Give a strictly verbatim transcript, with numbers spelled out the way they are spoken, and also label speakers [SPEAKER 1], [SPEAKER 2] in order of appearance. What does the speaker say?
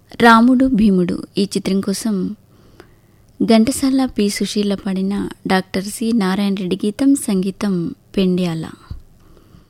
[SPEAKER 1] రాముడు భీముడు ఈ చిత్రం కోసం ఘంటసాల పి సుశీల పాడిన డాక్టర్ సి నారాయణ రెడ్డి గీతం, సంగీతం పెండ్యాల.